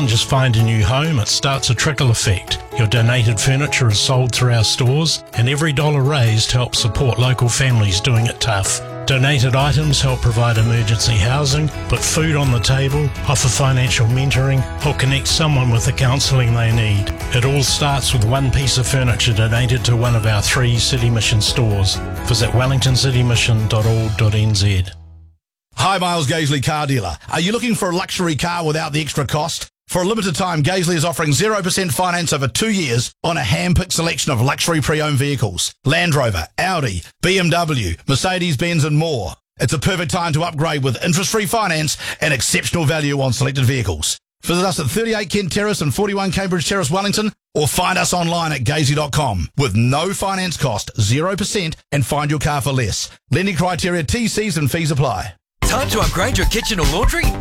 doesn't just find a new home, it starts a trickle effect. Your donated furniture is sold through our stores, and every dollar raised helps support local families doing it tough. Donated items help provide emergency housing, put food on the table, offer financial mentoring, or connect someone with the counselling they need. It all starts with one piece of furniture donated to one of our 3 City Mission stores. Visit wellingtoncitymission.org.nz. Hi, Miles Gaisley, car dealer. Are you looking for a luxury car without the extra cost? For a limited time, Gaisley is offering 0% finance over 2 years on a hand-picked selection of luxury pre-owned vehicles. Land Rover, Audi, BMW, Mercedes-Benz and more. It's a perfect time to upgrade with interest-free finance and exceptional value on selected vehicles. Visit us at 38 Kent Terrace and 41 Cambridge Terrace, Wellington, or find us online at gaisley.com with no finance cost, 0%, and find your car for less. Lending criteria, TCs and fees apply. Time to upgrade your kitchen or laundry?